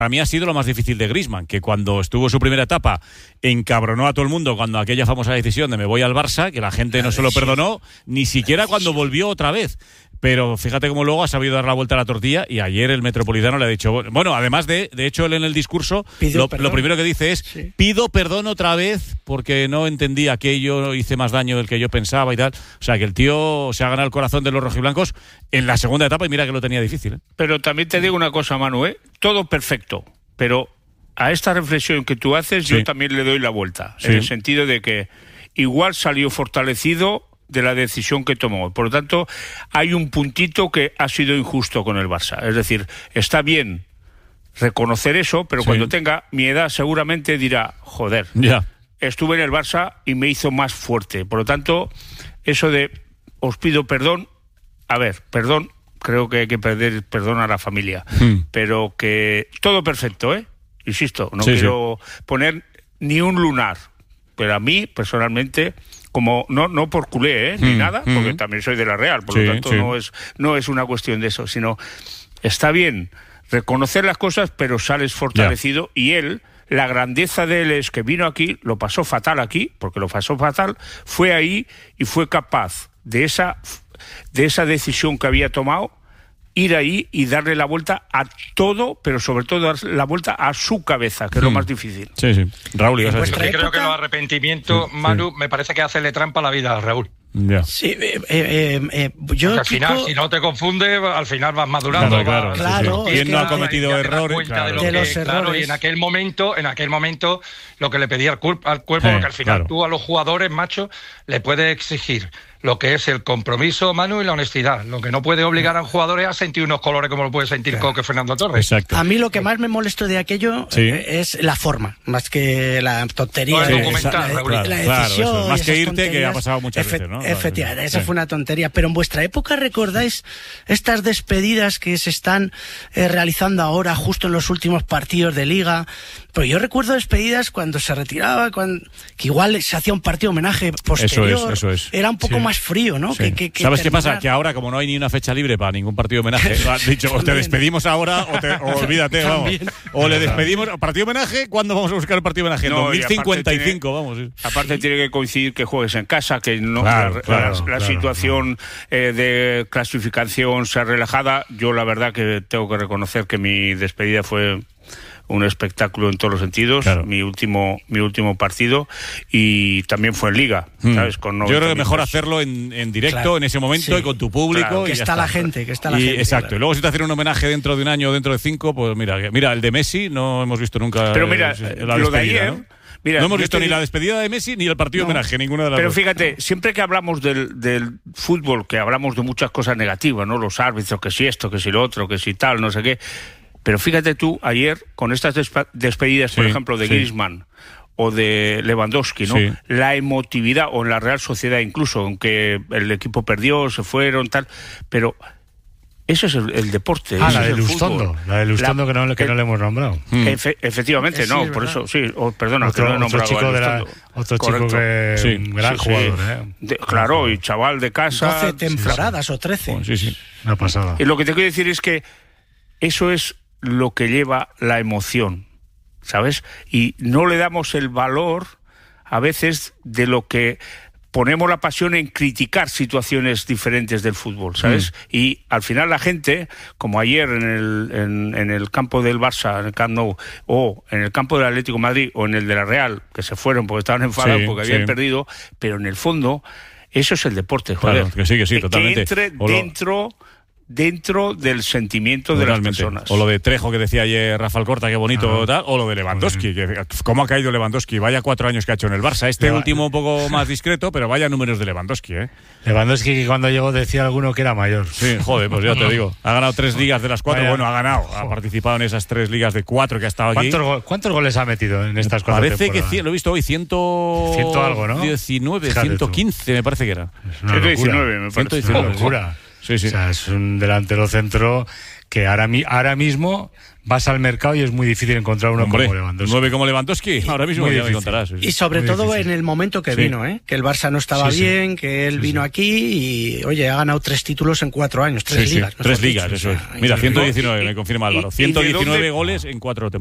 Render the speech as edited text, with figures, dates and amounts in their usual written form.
Para mí ha sido lo más difícil de Griezmann, que cuando estuvo su primera etapa encabronó a todo el mundo cuando aquella famosa decisión de me voy al Barça, que la gente no se lo perdonó, ni siquiera cuando volvió otra vez. Pero fíjate cómo luego ha sabido dar la vuelta a la tortilla y ayer el Metropolitano le ha dicho... Bueno, además de hecho él en el discurso lo primero que dice es pido perdón otra vez porque no entendí aquello, hice más daño del que yo pensaba y tal. O sea, que el tío se ha ganado el corazón de los rojiblancos en la segunda etapa y mira que lo tenía difícil. Pero también te digo una cosa, Manu, todo perfecto, pero a esta reflexión que tú haces yo también le doy la vuelta, en el sentido de que igual salió fortalecido de la decisión que tomó. Por lo tanto, hay un puntito que ha sido injusto con el Barça. Es decir, está bien reconocer eso, pero cuando tenga mi edad seguramente dirá, joder, estuve en el Barça y me hizo más fuerte. Por lo tanto, eso de os pido perdón, a ver, perdón, creo que hay que pedir perdón a la familia, pero que todo perfecto, insisto, no quiero poner ni un lunar, pero a mí, personalmente, como no por culé, ni nada, porque también soy de la Real, por lo tanto no es una cuestión de eso, sino está bien reconocer las cosas, pero sales fortalecido y él, la grandeza de él es que vino aquí, lo pasó fatal aquí, porque lo pasó fatal, fue ahí y fue capaz de esa decisión que había tomado, ir ahí y darle la vuelta a todo, pero sobre todo dar la vuelta a su cabeza, que es lo más difícil. Raúl, ibas a decir. Yo creo que los arrepentimientos, Manu, me parece que hacerle trampa a la vida a Raúl. Sí, yo al final, si no te confunde, al final vas madurando. Claro. ¿Quién no ha cometido errores? De los errores. Y en aquel momento, lo que le pedía al cuerpo, porque al final tú a los jugadores, macho, le puedes exigir lo que es el compromiso, Manu, y la honestidad. Lo que no puede obligar a un jugador es a sentir unos colores como lo puede sentir Coque Fernando Torres. Exacto. A mí lo que más me molestó de aquello es la forma, más que la tontería. La decisión. Más que irte, que ha pasado muchas veces, ¿no? Efectivamente, esa fue una tontería. Pero en vuestra época, ¿recordáis estas despedidas que se están realizando ahora, justo en los últimos partidos de Liga? Pues yo recuerdo despedidas cuando se retiraba, que igual se hacía un partido homenaje posterior. Eso es. Era un poco más frío, ¿no? Sí. ¿Sabes qué pasa? Que ahora, como no hay ni una fecha libre para ningún partido homenaje, has dicho, o te despedimos ahora o olvídate, vamos. O le despedimos. ¿Partido homenaje? ¿Cuándo vamos a buscar el partido homenaje? En 2055, vamos. Aparte tiene que coincidir que juegues en casa, que no la situación de clasificación sea relajada. Yo la verdad que tengo que reconocer que mi despedida fue un espectáculo en todos los sentidos, mi último partido, y también fue en Liga, ¿sabes? Con yo creo que mejor hacerlo en directo, en ese momento, y con tu público. Que está la gente, Exacto, y luego si te hacen un homenaje dentro de un año o dentro de 5, pues mira, el de Messi no hemos visto nunca. Pero mira, lo de ayer, ¿no? No hemos visto ni la despedida de Messi ni el partido homenaje, ninguna de las dos. Pero fíjate, siempre que hablamos del fútbol, que hablamos de muchas cosas negativas, ¿no? Los árbitros, que si esto, que si lo otro, que si tal, no sé qué. Pero fíjate tú, ayer, con estas despedidas, por ejemplo, de Griezmann o de Lewandowski, ¿no? La emotividad, o en la Real Sociedad incluso, aunque el equipo perdió, se fueron, tal, pero eso es el deporte. La de Lustondo, que no le hemos nombrado. Efectivamente, no, por eso, perdona, otro, que no he nombrado otro chico que un gran jugador. Claro, y chaval de casa. 12 temporadas o 13. Una pasada. Y lo que te quiero decir es que eso es lo que lleva la emoción, ¿sabes? Y no le damos el valor a veces de lo que ponemos la pasión en criticar situaciones diferentes del fútbol, ¿sabes? Y al final la gente, como ayer en el campo del Barça, en el Camp Nou, o en el campo del Atlético de Madrid, o en el de la Real, que se fueron porque estaban enfadados porque habían perdido, pero en el fondo eso es el deporte, joder. Claro, que sí, totalmente. Que entre dentro del sentimiento de las personas. O lo de Trejo que decía ayer Rafael Corta, qué bonito, tal, o lo de Lewandowski, que cómo ha caído Lewandowski, vaya 4 años que ha hecho en el Barça, último un poco más discreto, pero vaya números de Lewandowski, Lewandowski, que cuando llegó decía alguno que era mayor. Sí, joder, pues ya te digo, ha ganado 3 ligas de las 4, ha participado en esas 3 ligas de 4 que ha estado aquí. ¿Cuántos goles ha metido en estas 4 temporadas? Parece que lo he visto hoy, 100 algo, ¿no? 19, 115 me parece que era. 119 me parece. 119, locura. Sí. O sea, es un delantero centro que ahora mismo vas al mercado y es muy difícil encontrar uno como Lewandowski. 9 como Lewandowski, ahora mismo ya me contarás. Y sobre todo en el momento que vino, que el Barça no estaba bien, que él vino aquí y, oye, ha ganado 3 títulos en 4 años, 3 ligas. 3 ligas, eso es. Mira, 119, me confirma Álvaro. 119 goles en 4 temporadas.